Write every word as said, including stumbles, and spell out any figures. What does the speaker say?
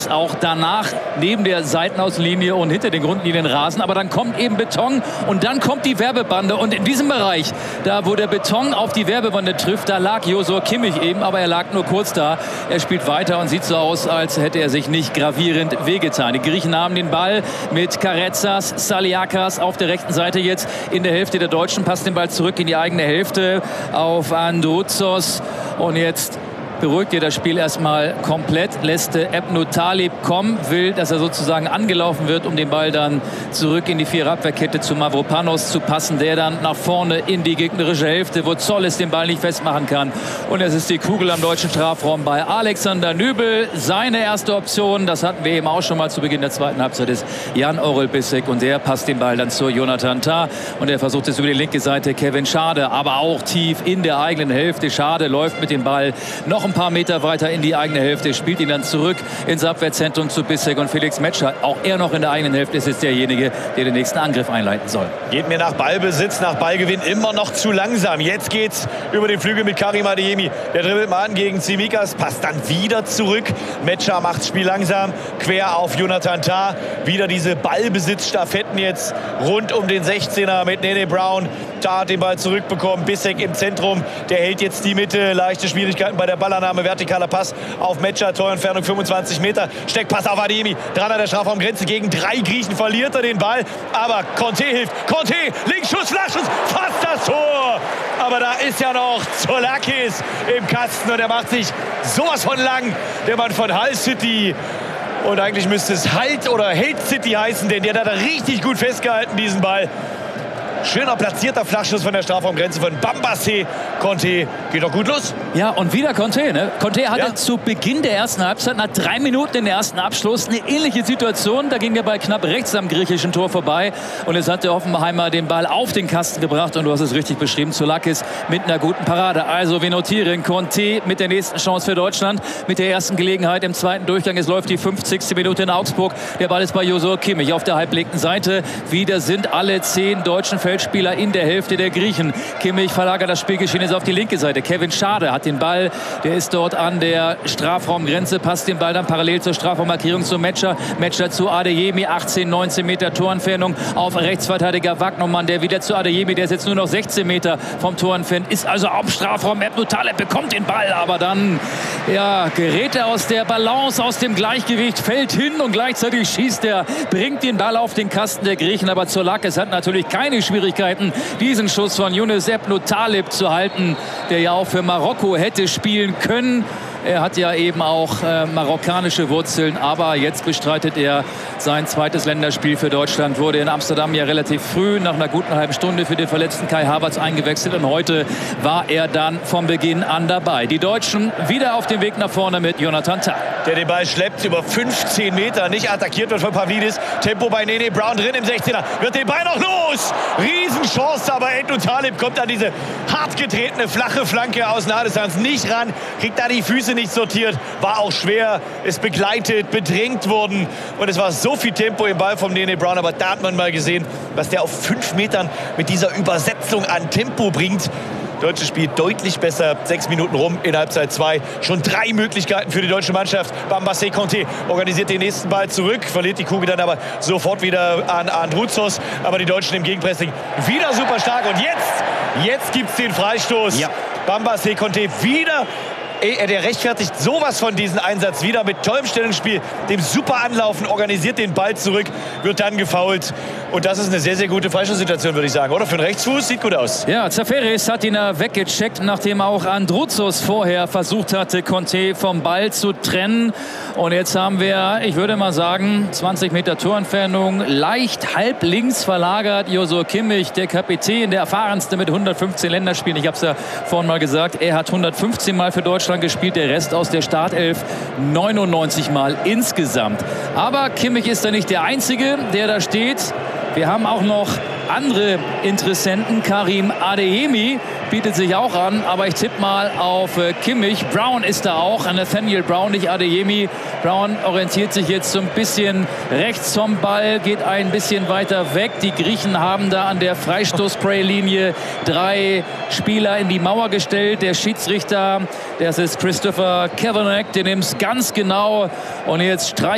Auch danach neben der Seitenaußenlinie und hinter den Grundlinien Rasen. Aber dann kommt eben Beton und dann kommt die Werbebande. Und in diesem Bereich, da wo der Beton auf die Werbebande trifft, da lag Josua Kimmich eben. Aber er lag nur kurz da. Er spielt weiter und sieht so aus, als hätte er sich nicht gravierend wehgetan. Die Griechen haben den Ball mit Karetsas, Saliakas auf der rechten Seite jetzt in der Hälfte der Deutschen. Passt den Ball zurück in die eigene Hälfte auf Androutsos. Und jetzt beruhigt ihr das Spiel erstmal komplett, lässt Ebnu Talib kommen, will, dass er sozusagen angelaufen wird, um den Ball dann zurück in die Viererabwehrkette zu Mavropanos zu passen, der dann nach vorne in die gegnerische Hälfte, wo Zollis den Ball nicht festmachen kann. Und es ist die Kugel am deutschen Strafraum bei Alexander Nübel. Seine erste Option, das hatten wir eben auch schon mal zu Beginn der zweiten Halbzeit, ist Jan-Orel Bissek und der passt den Ball dann zu Jonathan Tah und er versucht es über die linke Seite Kevin Schade, aber auch tief in der eigenen Hälfte. Schade läuft mit dem Ball noch ein paar Meter weiter in die eigene Hälfte, spielt ihn dann zurück ins Abwehrzentrum zu Bissek und Felix Metscher. Auch er noch in der eigenen Hälfte ist jetzt derjenige, der den nächsten Angriff einleiten soll. Geht mir nach Ballbesitz, nach Ballgewinn immer noch zu langsam. Jetzt geht's über den Flügel mit Karim Adeyemi. Der dribbelt mal an gegen Tsimikas, passt dann wieder zurück. Metscher macht das Spiel langsam, quer auf Jonathan Tah. Wieder diese Ballbesitzstaffetten jetzt rund um den sechzehner mit Nene Brown. Tah hat den Ball zurückbekommen, Bissek im Zentrum, der hält jetzt die Mitte. Leichte Schwierigkeiten bei der Ballannahme, vertikaler Pass auf Metscher, Torentfernung fünfundzwanzig Meter. Steckpass auf Adeyemi, dran an der Strafraumgrenze gegen drei Griechen, verliert er den Ball. Aber Conte hilft, Conte, Linksschuss, Flachschuss, fast das Tor. Aber da ist ja noch Zoulakis im Kasten und er macht sich sowas von lang, der Mann von Hull City. Und eigentlich müsste es Halt oder Hate City heißen, denn der hat da richtig gut festgehalten, diesen Ball. Schöner platzierter Flachschuss von der Strafraumgrenze von Bambassé. Conte geht doch gut los. Ja, und wieder Conte. Ne? Conte hatte ja. zu Beginn der ersten Halbzeit, nach drei Minuten den ersten Abschluss, eine ähnliche Situation. Da ging der Ball knapp rechts am griechischen Tor vorbei. Und jetzt hat der Hoffenheimer den Ball auf den Kasten gebracht. Und du hast es richtig beschrieben, Zoulakis mit einer guten Parade. Also wir notieren Conte mit der nächsten Chance für Deutschland. Mit der ersten Gelegenheit im zweiten Durchgang. Es läuft die fünfzigste Minute in Augsburg. Der Ball ist bei Josua Kimmich auf der halblinken Seite. Wieder sind alle zehn deutschen Feldspieler in der Hälfte der Griechen. Kimmich verlagert das Spielgeschehen jetzt auf die linke Seite. Kevin Schade hat den Ball, der ist dort an der Strafraumgrenze, passt den Ball dann parallel zur Strafraummarkierung zu Metscher. Metscher zu Adeyemi, achtzehn, neunzehn Meter Torentfernung auf Rechtsverteidiger Wagnermann, der wieder zu Adeyemi, der ist jetzt nur noch sechzehn Meter vom Tor entfernt, ist also am Strafraum. Ebnu Talib bekommt den Ball, aber dann ja, gerät er aus der Balance, aus dem Gleichgewicht, fällt hin und gleichzeitig schießt er, bringt den Ball auf den Kasten der Griechen, aber Zoulakis hat natürlich keine Schwierigkeiten, diesen Schuss von Younes Ebnu Talib zu halten, der ja auch für Marokko hätte spielen können. Er hat ja eben auch äh, marokkanische Wurzeln, aber jetzt bestreitet er sein zweites Länderspiel für Deutschland. Wurde in Amsterdam ja relativ früh, nach einer guten halben Stunde für den verletzten Kai Havertz eingewechselt. Und heute war er dann von Beginn an dabei. Die Deutschen wieder auf dem Weg nach vorne mit Jonathan Tah. Der den Ball schleppt über fünfzehn Meter, nicht attackiert wird von Pavlidis. Tempo bei Nene Brown drin im sechzehner. Wird den Ball noch los. Riesenchance, aber Ebnu Talib kommt an diese hart getretene, flache Flanke aus Nahdistanz nicht ran. Kriegt da die Füße nicht sortiert, war auch schwer, ist begleitet, bedrängt worden und es war so viel Tempo im Ball vom Nene Brown, aber da hat man mal gesehen, was der auf fünf Metern mit dieser Übersetzung an Tempo bringt. Deutsche spielt deutlich besser, sechs Minuten rum in Halbzeit zwei. Schon drei Möglichkeiten für die deutsche Mannschaft. Bambassé Conte organisiert den nächsten Ball zurück, verliert die Kugel dann aber sofort wieder an Androutsos. Aber die Deutschen im Gegenpressing wieder super stark und jetzt, jetzt gibt es den Freistoß. Ja. Bambassé Conte wieder. Der rechtfertigt sowas von diesem Einsatz wieder mit tollem Stellungsspiel, dem super Anlaufen, organisiert den Ball zurück, wird dann gefoult. Und das ist eine sehr, sehr gute Freistoßsituation, würde ich sagen. Oder für einen Rechtsfuß, sieht gut aus. Ja, Zaferis hat ihn weggecheckt, nachdem auch Androutsos vorher versucht hatte, Conte vom Ball zu trennen. Und jetzt haben wir, ich würde mal sagen, zwanzig Meter Torentfernung, leicht halb links verlagert. Josua Kimmich, der Kapitän, der erfahrenste mit hundertfünfzehn Länderspielen. Ich habe es ja vorhin mal gesagt, er hat hundertfünfzehn Mal für Deutschland gespielt, der Rest aus der Startelf neunundneunzig Mal insgesamt. Aber Kimmich ist da nicht der Einzige, der da steht. Wir haben auch noch andere Interessenten. Karim Adeyemi bietet sich auch an, aber ich tippe mal auf äh, Kimmich. Brown ist da auch, Nathaniel Brown, nicht Adeyemi. Brown orientiert sich jetzt so ein bisschen rechts vom Ball, geht ein bisschen weiter weg. Die Griechen haben da an der Freistoßspray-Linie drei Spieler in die Mauer gestellt. Der Schiedsrichter, das ist Christopher Kavanagh, der nimmt es ganz genau und jetzt streicht